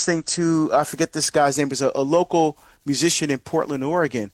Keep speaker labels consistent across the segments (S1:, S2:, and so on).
S1: listening to, I forget this guy's name, was a local musician in Portland, Oregon.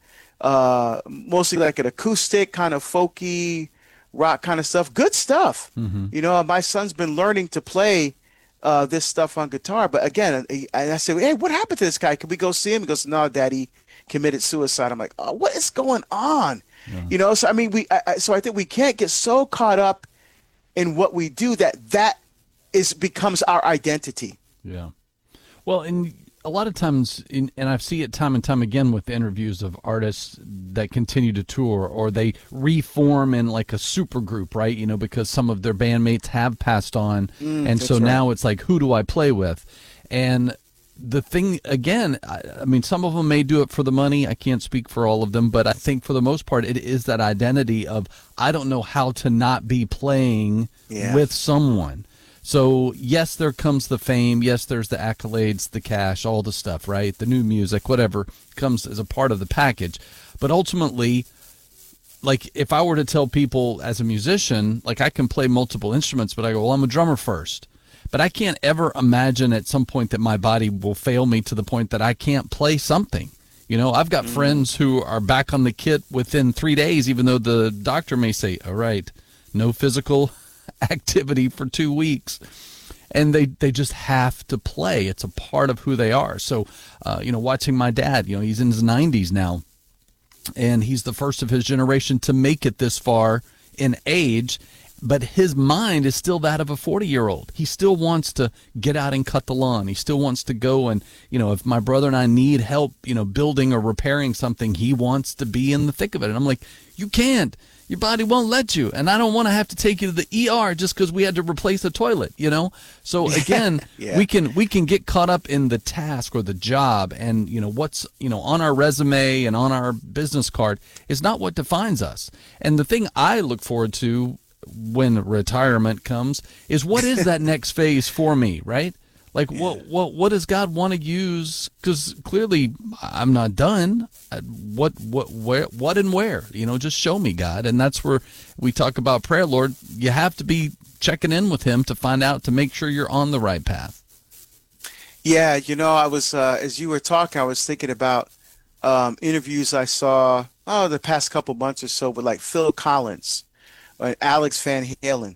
S1: Mostly like an acoustic, kind of folky, rock kind of stuff. Good stuff.
S2: Hmm.
S1: My son's been learning to play this stuff on guitar. But again, I said, hey, what happened to this guy? Can we go see him? He goes, no, Daddy committed suicide. I'm like, oh, what is going on?
S2: Yeah.
S1: So I mean, so I think we can't get so caught up in what we do that is becomes our identity.
S2: Yeah. Well, and a lot of times, and I see it time and time again with interviews of artists that continue to tour or they reform in like a super group, right? Because some of their bandmates have passed on. And so
S1: That's right.
S2: now it's like, who do I play with? And the thing, again, I mean, some of them may do it for the money. I can't speak for all of them, but I think for the most part, it is that identity of, I don't know how to not be playing
S1: Yeah.
S2: with someone. So, yes, there comes the fame. Yes, there's the accolades, the cash, all the stuff, right? The new music, whatever comes as a part of the package. But ultimately, like if I were to tell people as a musician, like I can play multiple instruments, but I go, well, I'm a drummer first. But I can't ever imagine at some point that my body will fail me to the point that I can't play something. I've got friends who are back on the kit within 3 days, even though the doctor may say, all right, no physical activity for 2 weeks, and they just have to play. It's a part of who they are. So watching my dad, he's in his 90s now, and he's the first of his generation to make it this far in age, but his mind is still that of a 40-year-old. He still wants to get out and cut the lawn. He still wants to go and, if my brother and I need help, building or repairing something, he wants to be in the thick of it. And I'm like, you can't. Your body won't let you. And I don't want to have to take you to the ER just because we had to replace a toilet, So again,
S1: Yeah.
S2: we can get caught up in the task or the job, and what's on our resume and on our business card is not what defines us. And the thing I look forward to when retirement comes is, what is that next phase for me, right? Like, what does God want to use? Because clearly I'm not done. What and where? Just show me, God. And that's where we talk about prayer, Lord. You have to be checking in with Him to find out, to make sure you're on the right path.
S1: Yeah, I was as you were talking, I was thinking about interviews I saw the past couple months or so with like Phil Collins and Alex Van Halen,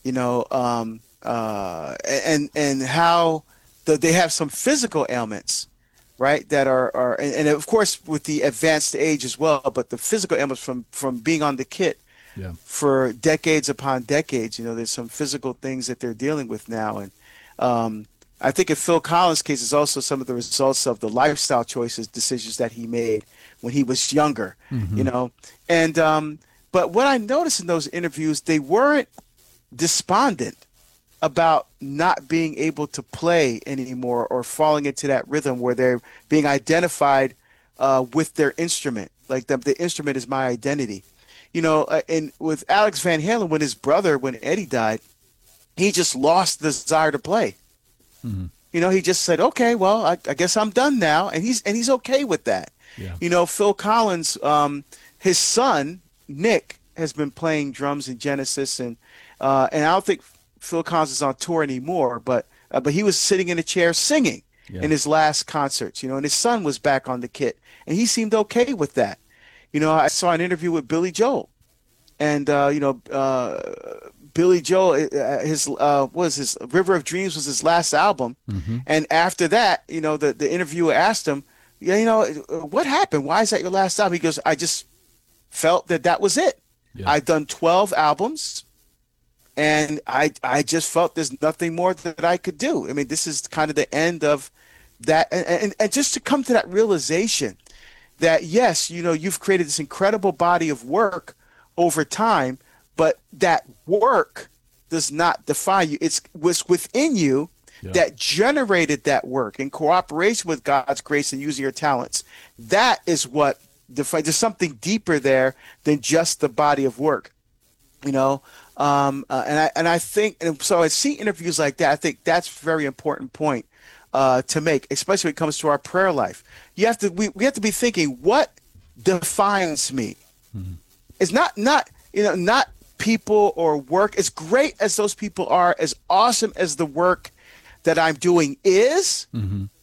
S1: and how they have some physical ailments, right? That are and of course with the advanced age as well, but the physical ailments from being on the kit
S2: Yeah.
S1: for decades upon decades. There's some physical things that they're dealing with now, and I think in Phil Collins' case is also some of the results of the lifestyle choices, decisions that he made when he was younger, and but what I noticed in those interviews, they weren't despondent about not being able to play anymore or falling into that rhythm where they're being identified with their instrument. Like the instrument is my identity. And with Alex Van Halen, when Eddie died, he just lost the desire to play.
S2: Hmm.
S1: He just said, okay, well, I guess I'm done now. And he's okay with that.
S2: Yeah.
S1: Phil Collins, his son, Nick, has been playing drums in Genesis, and I don't think Phil Collins is on tour anymore, but he was sitting in a chair singing
S2: Yeah.
S1: in his last concerts, and his son was back on the kit, and he seemed okay with that. I saw an interview with Billy Joel, and Billy Joel, his was his River of Dreams was his last album,
S2: Hmm.
S1: and after that, the interviewer asked him, yeah, what happened? Why is that your last album? He goes, I just felt that was it.
S2: Yeah.
S1: I've done 12 albums, and I just felt there's nothing more that I could do. I mean, this is kind of the end of that, and just to come to that realization that yes, you've created this incredible body of work over time, but that work does not define you. It was within you
S2: Yeah.
S1: that generated that work in cooperation with God's grace and using your talents. That is what defines. There's something deeper there than just the body of work. And I think, and so I see interviews like that. I think that's a very important point to make, especially when it comes to our prayer life. We have to be thinking, what defines me?
S2: Mhm.
S1: It's not people or work. As great as those people are, as awesome as the work that I'm doing is,
S2: Mhm.